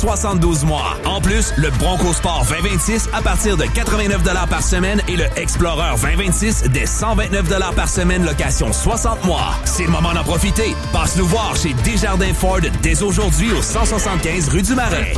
72 mois. En plus, le Bronco Sport 2026 à partir de 89 $ par semaine et le Explorer 2026 dès 129 $ par semaine, location 60 mois. C'est le moment d'en profiter. Passe nous voir chez Desjardins Ford dès aujourd'hui au 175 rue du Marais.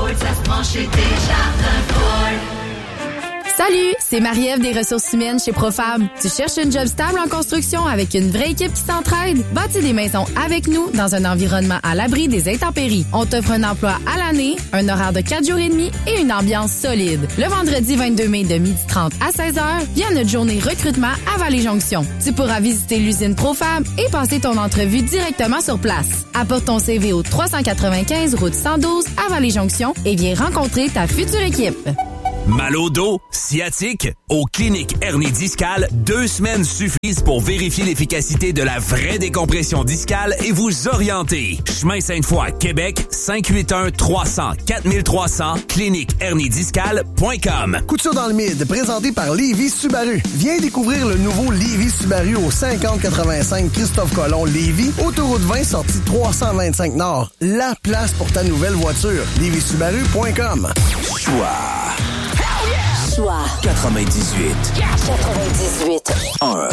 Salut, c'est Marie-Ève des ressources humaines chez Profab. Tu cherches une job stable en construction avec une vraie équipe qui s'entraide? Bâtis des maisons avec nous dans un environnement à l'abri des intempéries. On t'offre un emploi à l'année, un horaire de 4 jours et demi et une ambiance solide. Le vendredi 22 mai de 12h30 à 16h, viens à notre journée recrutement à Vallée-Jonction. Tu pourras visiter l'usine Profab et passer ton entrevue directement sur place. Apporte ton CV au 395 route 112 à Vallée-Jonction et viens rencontrer ta future équipe. Mal au dos, sciatique, aux cliniques hernie discale, 2 semaines suffisent pour vérifier l'efficacité de la vraie décompression discale et vous orienter. Chemin Sainte-Foy, Québec, 581-300-4300, cliniqueherniediscale.com. Couture dans le mid, présenté par Lévis Subaru. Viens découvrir le nouveau Lévis Subaru au 5085 Christophe Colomb Lévis, autoroute 20 sortie 325 Nord. La place pour ta nouvelle voiture. LévisSubaru.com. Choix 98 1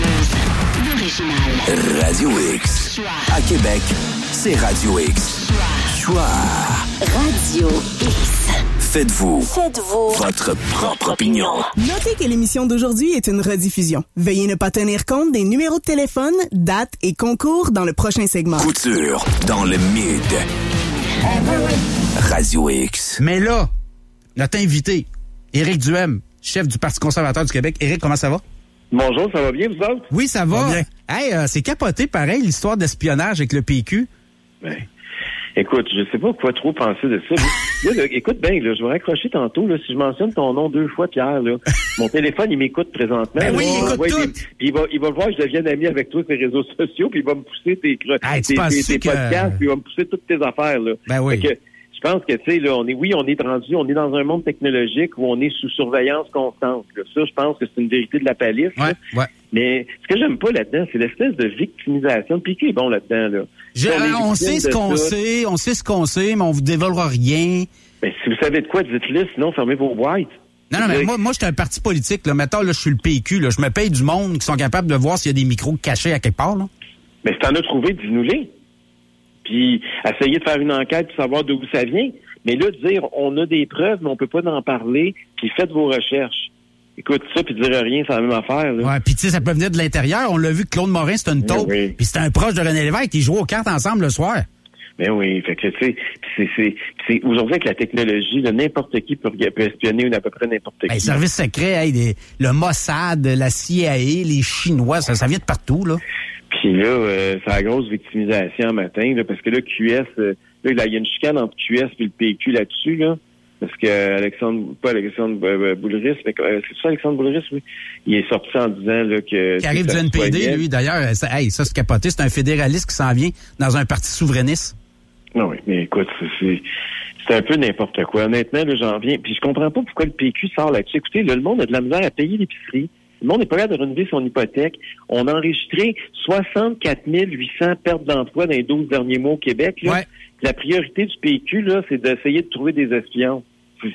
Radio X. À Québec, c'est Radio X. Choix Radio X. Faites-vous votre propre opinion. Notez que l'émission d'aujourd'hui est une rediffusion. Veuillez ne pas tenir compte des numéros de téléphone, dates et concours dans le prochain segment. Couture dans le mid. Radio X. Mais là, notre invité, Éric Duhem, chef du Parti conservateur du Québec. Éric, comment ça va? Bonjour, ça va bien, vous autres? Oui, ça va. Bien. Hey, c'est capoté, pareil, l'histoire d'espionnage avec le PQ. Ben, écoute, je sais pas quoi trop penser de ça. Là, écoute bien, là, je vais raccrocher tantôt. Là, si je mentionne ton nom 2 fois, Pierre, là, mon téléphone, il m'écoute présentement. Ben oui, il écoute tout. Puis il va voir que je devienne ami avec toi sur les réseaux sociaux, puis il va me pousser tes podcasts, puis il va me pousser toutes tes affaires. Là. Ben oui. Je pense que, tu sais, là, on est dans un monde technologique où on est sous surveillance constante. Là. Ça, je pense que c'est une vérité de la palisse. Ouais. Mais ce que j'aime pas là-dedans, c'est l'espèce de victimisation. Puis qui est bon là-dedans, là? On sait ce qu'on sait, mais on vous dévoilera rien. Ben, si vous savez de quoi, dites-le, sinon fermez vos boîtes. Non, mais moi, je suis un parti politique, là. Mettons, là, je suis le PQ, là. Je me paye du monde qui sont capables de voir s'il y a des micros cachés à quelque part, là. Mais si t'en as trouvé, dis-nous-les. Puis essayer de faire une enquête pour savoir d'où ça vient. Mais là, dire on a des preuves, mais on peut pas en parler, puis faites vos recherches. Écoute ça, puis dire rien, c'est la même affaire. Là. Ouais, puis tu sais, ça peut venir de l'intérieur. On l'a vu que Claude Morin, c'était une taupe. Oui. Puis c'était un proche de René Lévesque. Ils jouaient aux cartes ensemble le soir. Ben oui, fait que tu sais, c'est aujourd'hui avec la technologie, là, n'importe qui peut espionner ou à peu près n'importe qui. Les services secrets, le Mossad, la CIA, les Chinois, ça vient de partout, là. Puis là, c'est la grosse victimisation matin, là, parce que là, QS, il y a une chicane entre QS et le PQ là-dessus, là. Parce que Alexandre Boulris, mais c'est ça Alexandre Boulris, oui. Il est sorti en disant là que qui arrive du NPD, lui d'ailleurs. Ça c'est capoté, c'est un fédéraliste qui s'en vient dans un parti souverainiste. Non, oui, mais écoute, c'est un peu n'importe quoi. Honnêtement, là, j'en viens. Puis je comprends pas pourquoi le PQ sort là-dessus. Écoutez, là, le monde a de la misère à payer l'épicerie. Le monde n'est pas capable de renouveler son hypothèque. On a enregistré 64 800 pertes d'emploi dans les 12 derniers mois au Québec. Là. Ouais. La priorité du PQ, là, c'est d'essayer de trouver des espions.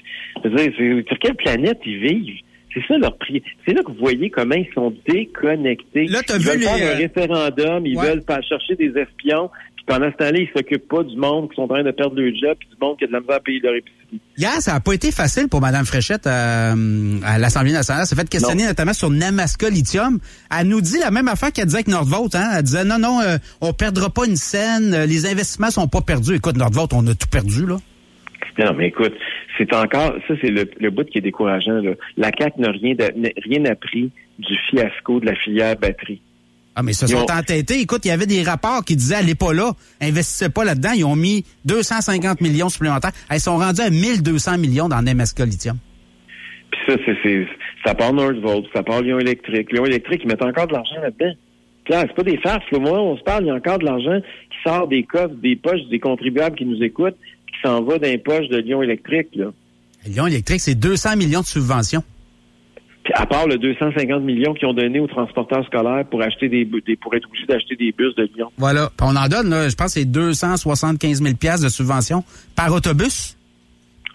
Sur quelle planète ils vivent? C'est ça leur prière. C'est là que vous voyez comment ils sont déconnectés. Là, ils veulent faire un référendum, ils veulent pas chercher des espions. Puis pendant ce temps-là, ils s'occupent pas du monde qui sont en train de perdre leur job, puis du monde qui a de la misère à payer leur épicerie. Hier, ça n'a pas été facile pour Mme Fréchette à l'Assemblée nationale. Elle s'est fait questionner notamment sur Namaska Lithium. Elle nous dit la même affaire qu'elle disait avec Nordvolt. Hein? Elle disait non, on perdra pas une scène, les investissements sont pas perdus. Écoute, Nordvolt, on a tout perdu, là. Non, mais écoute, c'est le bout qui est décourageant, là. La CAQ n'a rien appris du fiasco de la filière batterie. Ah, mais ils se sont entêtés. Écoute, il y avait des rapports qui disaient, allez pas là, investissez pas là-dedans. Ils ont mis 250 millions supplémentaires. Ils sont rendus à 1200 millions dans Namaska Lithium. Puis ça part Nordvolt, ça part Lyon Électrique. Lyon Électrique, ils mettent encore de l'argent là-dedans. Pierre, c'est pas des farces, là. Moi, on se parle, il y a encore de l'argent qui sort des coffres, des poches des contribuables qui nous écoutent, qui s'en va dans les poches de Lyon Électrique, là. Lyon Électrique, c'est 200 millions de subventions. Puis à part le 250 millions qu'ils ont donné aux transporteurs scolaires pour acheter pour être obligés d'acheter des bus de Lyon. Voilà. Puis on en donne, là, je pense que c'est 275 000 $ de subventions par autobus.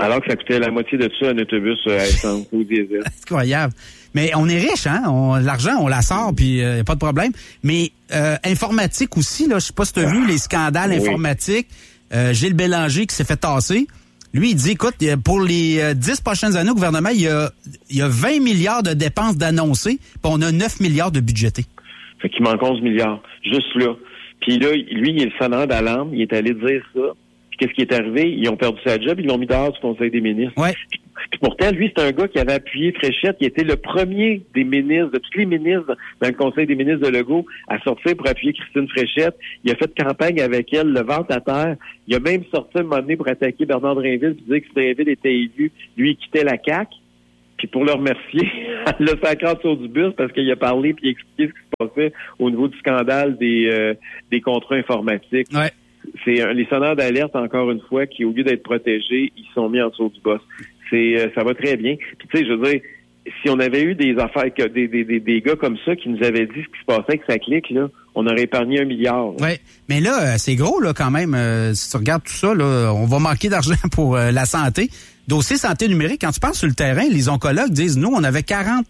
Alors que ça coûtait la moitié de ça un autobus à essence ou diesel. C'est incroyable. Mais on est riche, hein? L'argent, on la sort, puis y a pas de problème. Mais informatique aussi, là, je sais pas si tu as vu les scandales informatiques. Gilles Bélanger qui s'est fait tasser. Lui, il dit, écoute, pour les 10 prochaines années au gouvernement, il y a 20 milliards de dépenses d'annoncées, puis on a 9 milliards de budgétés. Fait qu'il manque 11 milliards, juste là. Puis là, lui, il est le sonneur d'alarme, il est allé dire ça. Puis qu'est-ce qui est arrivé? Ils ont perdu sa job, ils l'ont mis dehors du Conseil des ministres. Ouais. Puis pourtant, lui, c'est un gars qui avait appuyé Fréchette, qui était le premier des ministres, de tous les ministres dans le Conseil des ministres de Legault, à sortir pour appuyer Christine Fréchette. Il a fait campagne avec elle, le ventre à terre. Il a même sorti un moment donné pour attaquer Bernard Drinville, puis dire que si Drinville était élu, lui, il quittait la CAQ. Puis pour le remercier, elle l'a sacré en dessous du bus parce qu'il a parlé puis il a expliqué ce qui se passait au niveau du scandale des contrats informatiques. Ouais. C'est les sonneurs d'alerte, encore une fois, qui, au lieu d'être protégés, ils sont mis en dessous du boss. Ça va très bien. Puis tu sais, je veux dire, si on avait eu des affaires, des gars comme ça qui nous avaient dit ce qui se passait avec sa clique, là, on aurait épargné 1 milliard. Oui, mais là, c'est gros là quand même. Si tu regardes tout ça, là, on va manquer d'argent pour la santé. Dossier santé numérique, quand tu passes sur le terrain, les oncologues disent, nous, on avait 40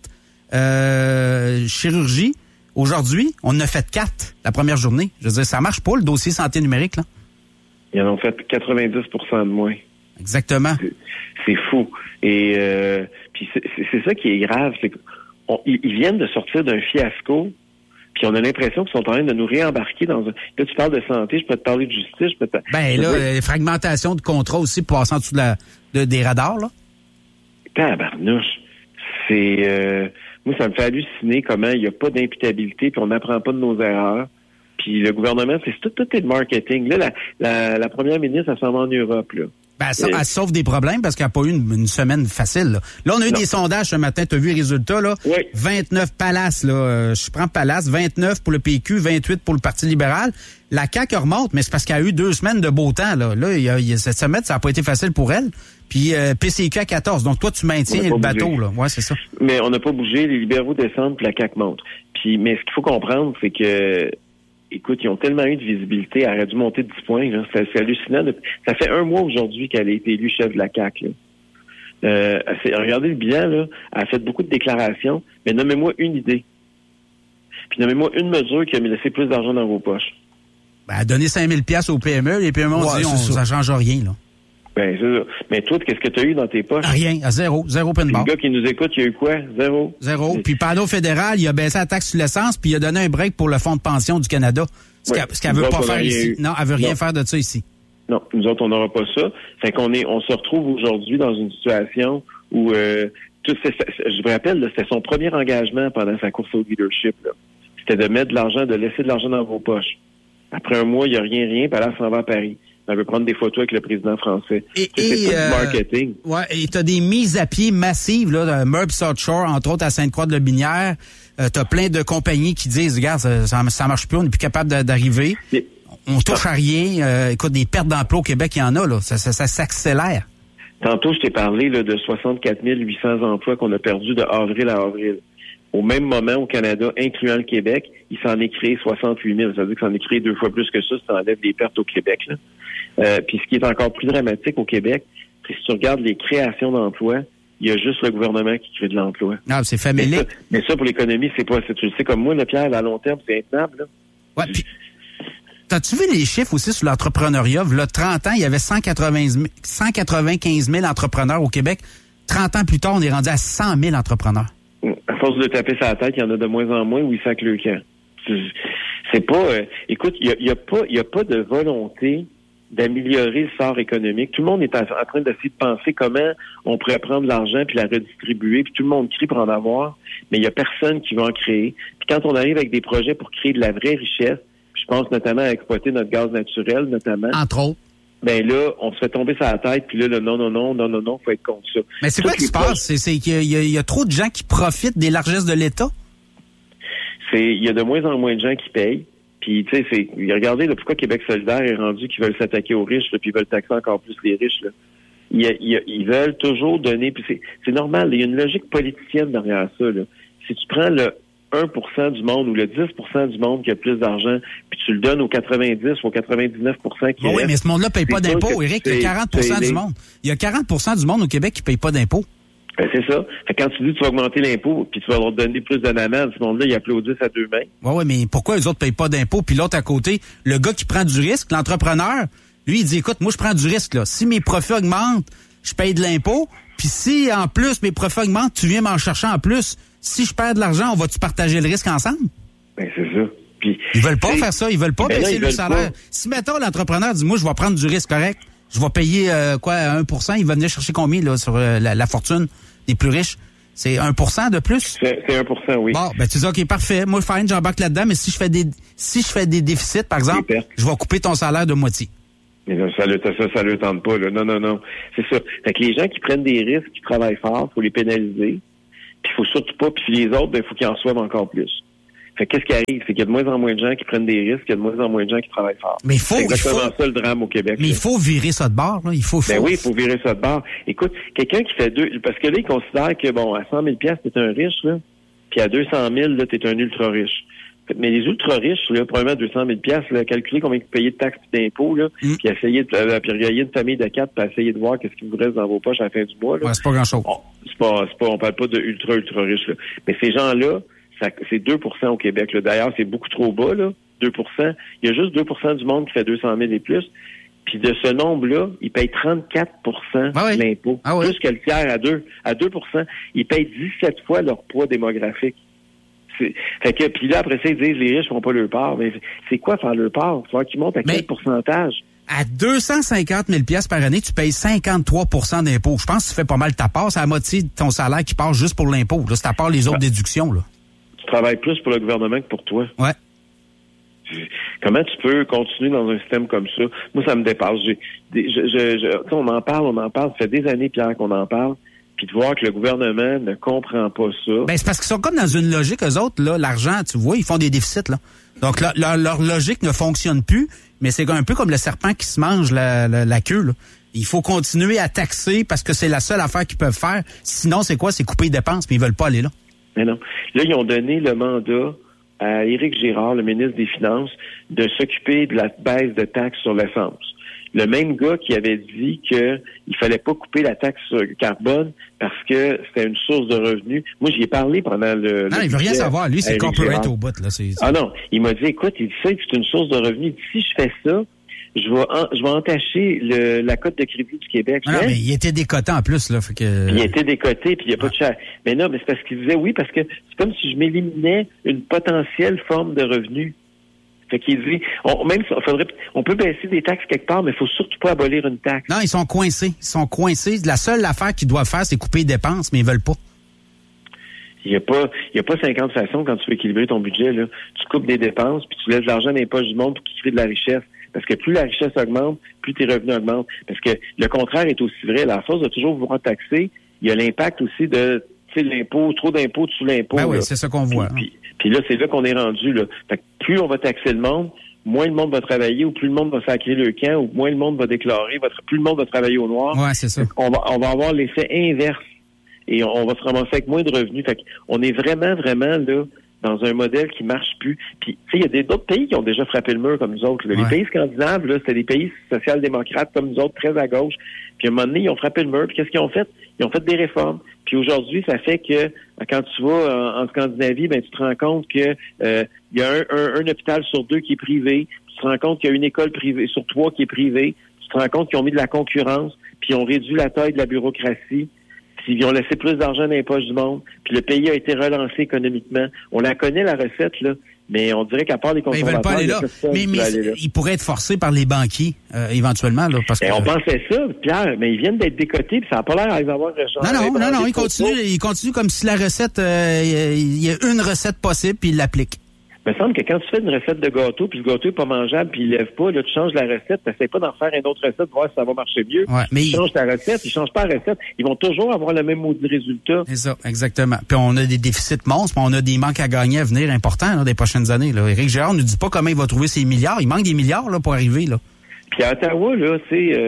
chirurgies. Aujourd'hui, on en a fait 4 la première journée. Je veux dire, ça marche pas, le dossier santé numérique, là. Ils en ont fait 90% de moins. Exactement. C'est fou. Et puis c'est ça qui est grave, c'est qu'ils viennent de sortir d'un fiasco, puis on a l'impression qu'ils sont en train de nous réembarquer dans un... Là, tu parles de santé, je peux te parler de justice, je peux te... Ben là, fragmentation de contrats aussi pour passer en dessous des radars, là. Tabarnouche. C'est... moi, ça me fait halluciner comment il n'y a pas d'imputabilité, puis on n'apprend pas de nos erreurs. Puis le gouvernement, tout est de marketing. Là, la première ministre, elle s'en va en Europe, là. Ben, elle sauve des problèmes parce qu'elle n'a pas eu une semaine facile. Là, on a eu des sondages ce matin. Tu as vu les résultats, là? Oui. 29 Palace, là. Je prends Palace. 29 pour le PQ, 28 pour le Parti libéral. La CAQ remonte, mais c'est parce qu'elle a eu 2 semaines de beau temps, là. Là, cette semaine, ça n'a pas été facile pour elle. Puis PCQ à 14. Donc, toi, tu maintiens le bateau, bougé. Là. Ouais, c'est ça. Mais on n'a pas bougé. Les libéraux descendent, puis la CAQ monte. Mais ce qu'il faut comprendre, c'est que... Écoute, ils ont tellement eu de visibilité, elle aurait dû monter de 10 points. Là. C'est hallucinant. Ça fait 1 mois aujourd'hui qu'elle a été élue chef de la CAQ. Regardez le bilan, là. Elle a fait beaucoup de déclarations, mais nommez-moi une idée. Puis nommez-moi une mesure qui a laissé plus d'argent dans vos poches. Ben, elle a donné 5 000 $ aux PME. Les PME ont dit ça change rien. Là. Ben, c'est ça. Mais toi, qu'est-ce que tu as eu dans tes poches? Rien, à zéro pinball. Le gars qui nous écoute, il y a eu quoi? Zéro. Puis Pano fédéral, il a baissé la taxe sur l'essence, puis il a donné un break pour le Fonds de pension du Canada. Ce qu'elle veut pas faire ici. Non, elle veut rien faire de ça ici. Non, nous autres, on n'aura pas ça. Fait qu'on se retrouve aujourd'hui dans une situation où, je vous rappelle, c'était son premier engagement pendant sa course au leadership, là. C'était de mettre de l'argent, de laisser de l'argent dans vos poches. Après 1 mois, il n'y a rien, puis elle s'en va à Paris. Elle veut prendre des photos avec le président français. C'est tout du marketing. Ouais, et t'as des mises à pied massives, là, de Merb South Shore, entre autres à Sainte-Croix-de-Lobinière. T'as plein de compagnies qui disent, regarde, ça marche plus, on n'est plus capable d'arriver. On touche à rien. Écoute, des pertes d'emploi au Québec, il y en a, là. Ça s'accélère. Tantôt, je t'ai parlé là, de 64 800 emplois qu'on a perdus de avril à avril. Au même moment, au Canada, incluant le Québec, il s'en est créé 68 000. Ça veut dire qu'il s'en est créé 2 fois plus que ça si tu enlèves les pertes au Québec, là. Puis ce qui est encore plus dramatique au Québec, c'est que si tu regardes les créations d'emplois, il y a juste le gouvernement qui crée de l'emploi. Ah, c'est familier. Mais ça, pour l'économie, c'est pas... Tu le sais comme moi, le Pierre, à long terme, c'est intenable, là. Ouais, puis... T'as-tu vu les chiffres aussi sur l'entrepreneuriat? Il y a 30 ans, il y avait 195 000 entrepreneurs au Québec. 30 ans plus tard, on est rendu à 100 000 entrepreneurs. À force de taper sa tête, il y en a de moins en moins où ils sacent le camp. C'est pas... écoute, il y a pas de volonté d'améliorer le sort économique. Tout le monde est en train d'essayer de penser comment on pourrait prendre l'argent puis la redistribuer, puis tout le monde crie pour en avoir, mais il y a personne qui va en créer. Puis quand on arrive avec des projets pour créer de la vraie richesse, je pense notamment à exploiter notre gaz naturel, notamment. Entre autres. Ben là, on se fait tomber sur la tête, puis là, non, faut être contre ça. Mais c'est quoi qui se passe? C'est qu'il y a trop de gens qui profitent des largesses de l'État? Il y a de moins en moins de gens qui payent. Puis, tu sais, regardez là, pourquoi Québec solidaire est rendu qu'ils veulent s'attaquer aux riches, là, puis ils veulent taxer encore plus les riches. Là. Ils veulent toujours donner, puis c'est normal, il y a une logique politicienne derrière ça. Là. Si tu prends 1% du monde ou le 10% du monde qui a plus d'argent, puis tu le donnes aux 90 ou aux 99% qui oui, mais ce monde-là paye pas d'impôts, Éric. Il y a 40% du monde. Il y a 40% du monde au Québec qui paye pas d'impôts. Ben, c'est ça. Fait que quand tu dis que tu vas augmenter l'impôt, puis tu vas leur donner plus de namades, ce monde-là, ils applaudissent à deux mains. Oui, mais pourquoi les autres payent pas d'impôts, puis l'autre à côté, le gars qui prend du risque, l'entrepreneur, lui, il dit, écoute, moi, je prends du risque, là. Si mes profits augmentent, je paye de l'impôt, puis si, en plus, mes profits augmentent, tu viens m'en chercher en plus. Si je perds de l'argent, on va-tu partager le risque ensemble? Ben, c'est ça. Puis, ils veulent pas faire ça, ils veulent pas baisser le salaire. Pas. Si, mettons, l'entrepreneur dit, moi, je vais prendre du risque correct, je vais payer, 1%, il va venir chercher combien, là, sur la fortune des plus riches? C'est 1% de plus? C'est 1%, oui. Bon, ben, tu dis, OK, parfait. Moi, fine, j'embarque là-dedans, mais si je fais des déficits, par exemple, je vais couper ton salaire de moitié. Mais là, ça le tente pas, là. Non. C'est ça. Fait que les gens qui prennent des risques, qui travaillent fort, faut les pénaliser. Puis faut surtout pas, puis les autres, ben, faut qu'ils en reçoivent encore plus. Fait que qu'est-ce qui arrive? C'est qu'il y a de moins en moins de gens qui prennent des risques, il y a de moins en moins de gens qui travaillent fort. Mais c'est exactement ça le drame au Québec. Mais il faut virer ça de bord, là. Oui, il faut virer ça de bord. Écoute, quelqu'un qui fait parce que là, il considère que, bon, à 100 000 $, t'es un riche, là. Puis à 200 000, là, t'es un ultra riche. Mais les ultra riches, là, probablement 200 000 $, là, calculer combien ils payaient de taxes et d'impôts, là, puis essayer puis regarder une famille de 4, puis essayer de voir qu'est-ce qui vous reste dans vos poches à la fin du mois, là. Ouais, c'est pas grand-chose. On parle pas de ultra riches, là. Mais ces gens-là, c'est 2% au Québec, là. D'ailleurs, c'est beaucoup trop bas, là. 2%. Il y a juste 2% du monde qui fait 200 000 et plus. Puis de ce nombre-là, ils payent 34% d'impôts. Plus que le tiers à 2%. Ils payent 17 fois leur poids démographique. Fait que, puis là, après ça, ils disent les riches font pas leur part. Mais c'est quoi faire leur part? Il faut qu'ils montent à quel pourcentage? À 250 000 $ par année, tu payes 53% d'impôts. Je pense que tu fais pas mal ta part. C'est la moitié de ton salaire qui part juste pour l'impôt. Là, c'est à part les autres déductions, là. Tu travailles plus pour le gouvernement que pour toi. Ouais. Comment tu peux continuer dans un système comme ça? Moi, ça me dépasse. On en parle. Ça fait des années, Pierre, qu'on en parle. Puis de voir que le gouvernement ne comprend pas ça. Ben, c'est parce qu'ils sont comme dans une logique, eux autres, là, l'argent, tu vois, ils font des déficits, là. Donc, leur logique ne fonctionne plus, mais c'est un peu comme le serpent qui se mange la queue, là. Il faut continuer à taxer parce que c'est la seule affaire qu'ils peuvent faire. Sinon, c'est quoi? C'est couper les dépenses, puis ils veulent pas aller là. Mais non. Là, ils ont donné le mandat à Éric Girard, le ministre des Finances, de s'occuper de la baisse de taxes sur l'essence. Le même gars qui avait dit que il fallait pas couper la taxe sur le carbone parce que c'était une source de revenus. Moi, j'y ai parlé pendant le... Non, il veut rien savoir. Lui, c'est corporate au bout, là. Ah non, il m'a dit, écoute, il sait que c'est une source de revenus. Si je fais ça, je vais entacher la cote de crédit du Québec. Non, mais il était décoté en plus, là. Fait que... Il était décoté, puis il n'y a pas de cher. Mais non, mais c'est parce qu'il disait oui, parce que c'est comme si je m'éliminais une potentielle forme de revenus. Fait qu'il dit, on peut baisser des taxes quelque part, mais il faut surtout pas abolir une taxe. Non, ils sont coincés. La seule affaire qu'ils doivent faire, c'est couper les dépenses, mais ils veulent pas. Il y a pas 50 façons quand tu veux équilibrer ton budget, là. Tu coupes des dépenses, puis tu laisses de l'argent dans les poches du monde pour qu'il crée de la richesse. Parce que plus la richesse augmente, plus tes revenus augmentent. Parce que le contraire est aussi vrai. La force de toujours vouloir taxer, il y a l'impact aussi de, tu sais, l'impôt, trop d'impôts sous l'impôt. Ben oui, c'est ça qu'on voit. Puis là, c'est là qu'on est rendu, là. Fait que plus on va taxer le monde, moins le monde va travailler, ou plus le monde va sacrer le camp, ou moins le monde va déclarer, plus le monde va travailler au noir. Ouais, c'est ça. On va avoir l'effet inverse. Et on va se ramasser avec moins de revenus. Fait qu'on est vraiment, vraiment, là, dans un modèle qui marche plus. Puis, tu sais, il y a d'autres pays qui ont déjà frappé le mur comme nous autres. Là. Ouais. Les pays scandinaves, là, c'était des pays social-démocrates comme nous autres, très à gauche. Puis, à un moment donné, ils ont frappé le mur. Puis, qu'est-ce qu'ils ont fait? Ils ont fait des réformes. Puis, aujourd'hui, ça fait que quand tu vas en Scandinavie, ben tu te rends compte que il y a un hôpital sur 2 qui est privé. Tu te rends compte qu'il y a une école privée sur 3 qui est privée. Tu te rends compte qu'ils ont mis de la concurrence. Puis, ils ont réduit la taille de la bureaucratie. Puis ils ont laissé plus d'argent dans les poches du monde, puis le pays a été relancé économiquement. On la connaît, la recette, là, mais on dirait qu'à part les conservateurs... Ils veulent pas aller là. Mais ils pourraient être forcés par les banquiers, éventuellement. Là, parce que... on pensait ça, Pierre, mais ils viennent d'être décotés, puis ça n'a pas l'air d'avoir changé. Non, ils continuent comme si la recette... il y a une recette possible, puis ils l'appliquent. Il me semble que quand tu fais une recette de gâteau, puis le gâteau est pas mangeable, puis il lève pas, là, tu changes la recette, tu n'essaies pas d'en faire une autre recette pour voir si ça va marcher mieux. Ouais, mais tu changes ta recette, ils changent pas la recette, ils vont toujours avoir le même maudit résultat. C'est ça, exactement. Puis on a des déficits monstres, puis on a des manques à gagner à venir importants là, des prochaines années. Là. Éric Girard nous dit pas comment il va trouver ses milliards. Il manque des milliards là pour arriver là. Puis à Ottawa, là, tu sais,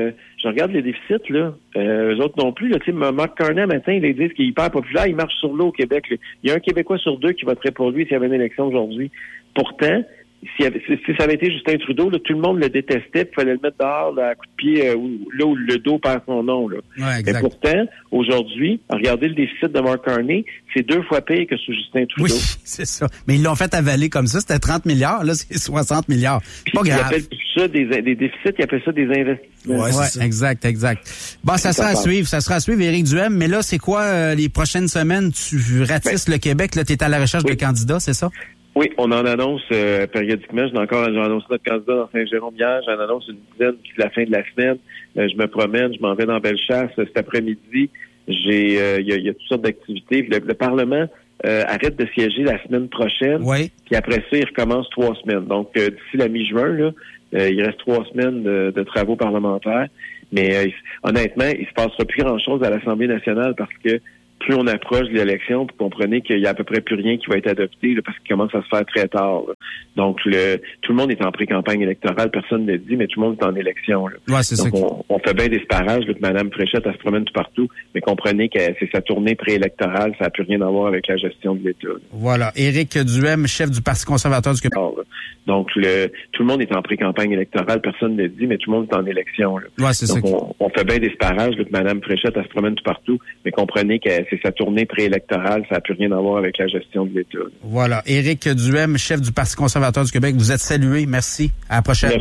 je regarde les déficits, là. Eux autres non plus, là. Tu sais, Mark Carney, un matin, ils disent qu'il est hyper populaire. Il marche sur l'eau au Québec, là. Il y a un Québécois sur 2 qui voterait pour lui s'il y avait une élection aujourd'hui. Pourtant, si ça avait été Justin Trudeau, là, tout le monde le détestait, il fallait le mettre dehors là, à coup de pied, là où le dos perd son nom. Là. Ouais, exact. Mais pourtant, aujourd'hui, regardez le déficit de Mark Carney, c'est 2 fois pire que sous Justin Trudeau. Oui, c'est ça. Mais ils l'ont fait avaler comme ça, c'était 30 milliards, là c'est 60 milliards. Pas grave. Ils appellent ça des déficits, ils appellent ça des investissements. Ouais, exact. Bon, ça sera à suivre, Éric Duhem, mais là, c'est quoi les prochaines semaines? Tu ratisses le Québec, là, tu es à la recherche de candidats, c'est ça? Oui, on en annonce périodiquement. J'ai annoncé notre candidat dans Saint-Jérôme hier. J'en annonce une dizaine d'ici la fin de la semaine. Je me promène, je m'en vais dans Bellechasse cet après-midi. Il y a toutes sortes d'activités. Le Parlement arrête de siéger la semaine prochaine. Oui. Puis après ça, il recommence 3 semaines. Donc, d'ici la mi-juin, là, il reste 3 semaines de travaux parlementaires. Mais honnêtement, il se passera plus grand-chose à l'Assemblée nationale parce que plus on approche de l'élection, vous comprenez qu'il y a à peu près plus rien qui va être adopté là, parce qu'il commence à se faire très tard. Là. Donc, tout le monde est en pré-campagne électorale, personne ne le dit, mais tout le monde est en élection. Là. Ouais, c'est donc, ça. on fait bien des sparages, là, que Mme Fréchette, elle se promène tout partout, mais comprenez que c'est sa tournée préélectorale, ça n'a plus rien à voir avec la gestion de l'État. Là. Voilà. Éric Duhem, chef du Parti conservateur du Québec. Donc, tout le monde est en pré-campagne électorale, personne ne le dit, mais tout le monde est en élection. Là. Ouais, c'est donc, ça. on fait bien des sparages, là, que Mme Fréchette, elle se promène tout partout, mais comprenez que c'est sa tournée préélectorale, ça n'a plus rien à voir avec la gestion de l'État. Là. Voilà. Éric Duhem, chef du Parti conservateur du Québec, vous êtes salué. Merci. À la prochaine. Merci.